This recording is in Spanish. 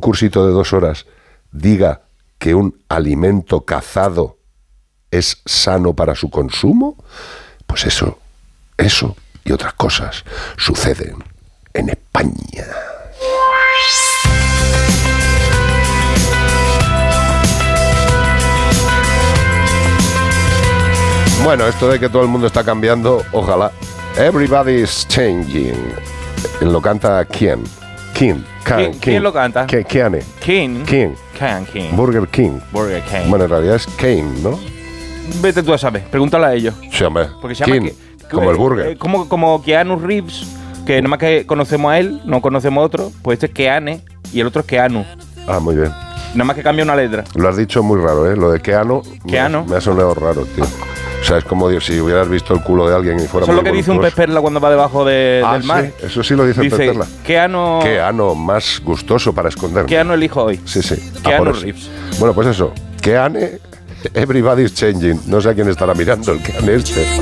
cursito de 2 horas diga que un alimento cazado es sano para su consumo, pues eso y otras cosas suceden en España. Bueno, esto de que todo el mundo está cambiando, ojalá. Everybody's changing. Lo canta ¿quién? ¿Quién lo canta? Keane. King. Burger King. Burger King. Bueno, en realidad es Kane, ¿no? Vete tú a saber, pregúntale a ellos. Sí, hombre. Porque se llama King, como el burger. Como Keanu Reeves, que nada más que conocemos a él, no conocemos a otro, pues este es Keane y el otro es Keanu. Ah, muy bien. Nada más que cambia una letra. Lo has dicho muy raro, ¿eh? Lo de Keanu. Keanu. Me ha sonado raro, tío. O sea, es como si hubieras visto el culo de alguien y fuera Eso es lo que dice un pez perla cuando va debajo del mar. Sí, eso sí lo dice el pez perla. Keanu más gustoso para esconder. Keanu el hijo hoy. Sí. Keanu Reeves. Bueno, pues eso. Keane, everybody's changing. No sé a quién estará mirando el Keane este.